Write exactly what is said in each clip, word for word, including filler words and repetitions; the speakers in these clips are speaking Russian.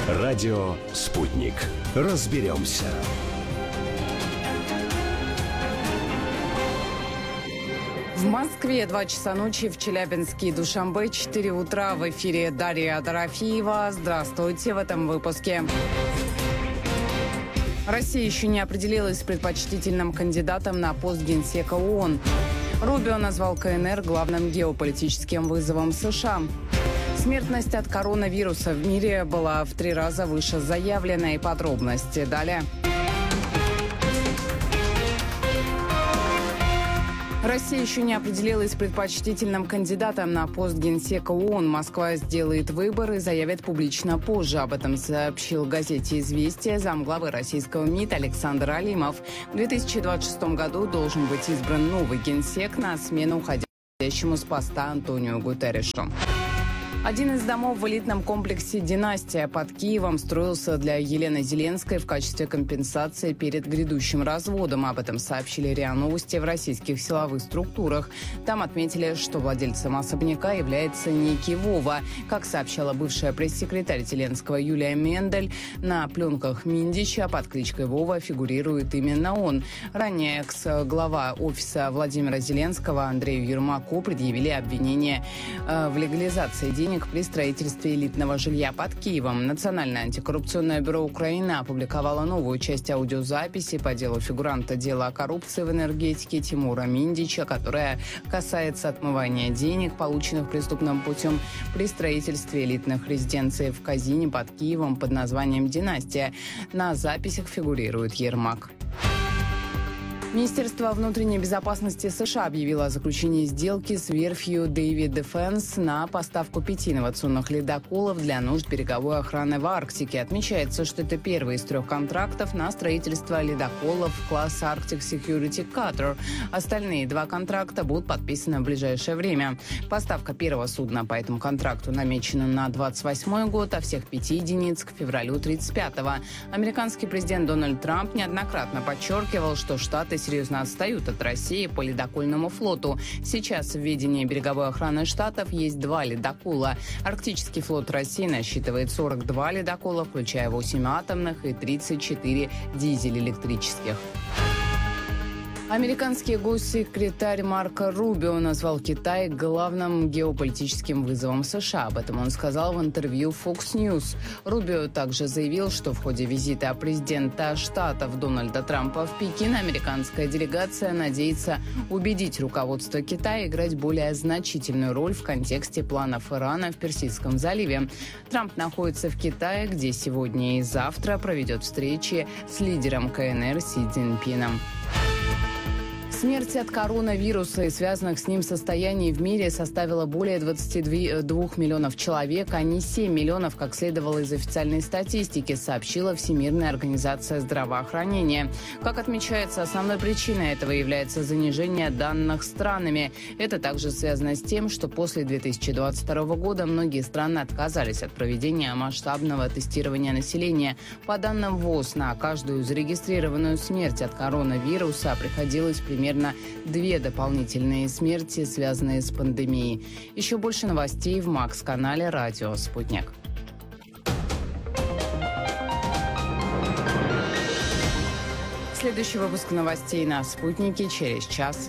Радио «Спутник». Разберемся. В Москве два часа ночи, в Челябинске и Душанбе четыре утра. В эфире Дарья Дорофеева. Здравствуйте в этом выпуске. Россия еще не определилась с предпочтительным кандидатом на пост генсека ООН. Рубио назвал КНР главным геополитическим вызовом США. Смертность от коронавируса в мире была в три раза выше заявленной. Подробности далее. Россия еще не определилась с предпочтительным кандидатом на пост генсека ООН. Москва сделает выбор и заявит публично позже. Об этом сообщил газете «Известия» замглавы российского МИД Александр Алимов. В две тысячи двадцать шестом году должен быть избран новый генсек на смену уходящему с поста Антонио Гутеррешу. Один из домов в элитном комплексе «Династия» под Киевом строился для Елены Зеленской в качестве компенсации перед грядущим разводом. Об этом сообщили РИА Новости в российских силовых структурах. Там отметили, что владельцем особняка является некий Вова. Как сообщала бывшая пресс-секретарь Зеленского Юлия Мендель, на пленках Миндича под кличкой Вова фигурирует именно он. Ранее экс-глава офиса Владимира Зеленского Андрею Ермаку предъявили обвинение в легализации денег при строительстве элитного жилья под Киевом. Национальное антикоррупционное бюро Украины опубликовало новую часть аудиозаписи по делу фигуранта дела о коррупции в энергетике Тимура Миндича, которая касается отмывания денег, полученных преступным путем при строительстве элитных резиденций в Казине под Киевом под названием «Династия». На записях фигурирует Ермак. Министерство внутренней безопасности США объявило о заключении сделки с верфью David Defense на поставку пяти инновационных ледоколов для нужд береговой охраны в Арктике. Отмечается, что это первый из трех контрактов на строительство ледоколов класса Arctic Security Cutter. Остальные два контракта будут подписаны в ближайшее время. Поставка первого судна по этому контракту намечена на двадцать восьмой год, а всех пяти единиц к февралю тридцать пятого. Американский президент Дональд Трамп неоднократно подчеркивал, что Штаты серьезно отстают от России по ледокольному флоту. Сейчас в ведении береговой охраны Штатов есть два ледокола. Арктический флот России насчитывает сорок два ледокола, включая восемь атомных и тридцать четыре дизель-электрических. Американский госсекретарь Марко Рубио назвал Китай главным геополитическим вызовом США. Об этом он сказал в интервью Fox News. Рубио также заявил, что в ходе визита президента Штатов Дональда Трампа в Пекин американская делегация надеется убедить руководство Китая играть более значительную роль в контексте планов Ирана в Персидском заливе. Трамп находится в Китае, где сегодня и завтра проведет встречи с лидером КНР Си Цзиньпином. Смерть от коронавируса и связанных с ним состояний в мире составила более двадцати двух миллионов человек, а не семь миллионов, как следовало из официальной статистики, сообщила Всемирная организация здравоохранения. Как отмечается, основной причиной этого является занижение данных странами. Это также связано с тем, что после две тысячи двадцать второго года многие страны отказались от проведения масштабного тестирования населения. По данным ВОЗ, на каждую зарегистрированную смерть от коронавируса приходилось примерно Примерно две дополнительные смерти, связанные с пандемией. Еще больше новостей в Макс-канале «Радио Спутник». Следующий выпуск новостей на «Спутнике» через час.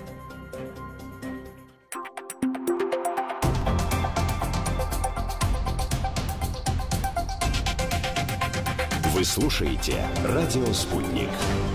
Вы слушаете «Радио Спутник».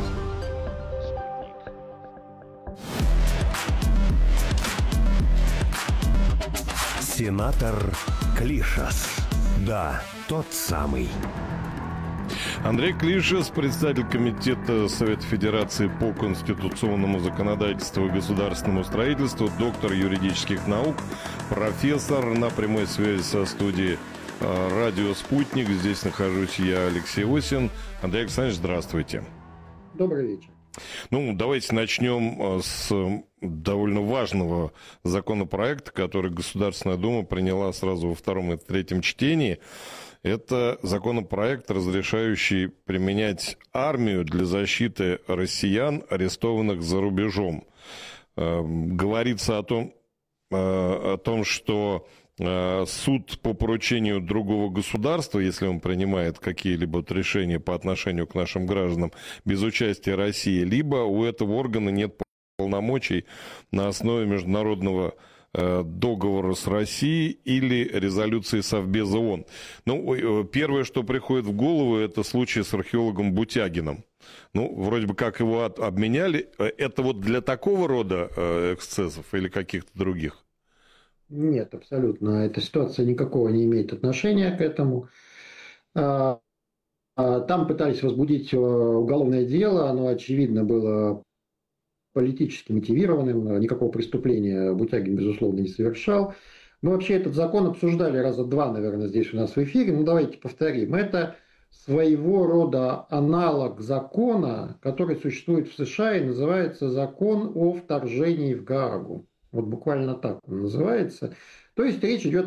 Сенатор Клишас. Да, тот самый. Андрей Клишас, председатель комитета Совета Федерации по конституционному законодательству и государственному строительству, доктор юридических наук, профессор, на прямой связи со студией «Радио Спутник». Здесь нахожусь я, Алексей Осин. Андрей Александрович, здравствуйте. Добрый вечер. Ну, давайте начнем с довольно важного законопроекта, который Государственная Дума приняла сразу во втором и третьем чтении. Это законопроект, разрешающий применять армию для защиты россиян, арестованных за рубежом. Говорится о том, о том, что суд по поручению другого государства, если он принимает какие-либо решения по отношению к нашим гражданам без участия России, либо у этого органа нет полномочий на основе международного договора с Россией или резолюции Совбеза ООН. Ну, первое, что приходит в голову, это случай с археологом Бутягиным. Ну, вроде бы как его от, обменяли. Это вот для такого рода эксцессов или каких-то других? Нет, абсолютно. Эта ситуация никакого не имеет отношения к этому. Там пытались возбудить уголовное дело, оно, очевидно, было политически мотивированным, никакого преступления Бутягин, безусловно, не совершал. Мы вообще этот закон обсуждали раза два, наверное, здесь у нас в эфире. Ну, давайте повторим. Это своего рода аналог закона, который существует в США и называется «Закон о вторжении в Гаагу». Вот буквально так он называется. То есть речь идет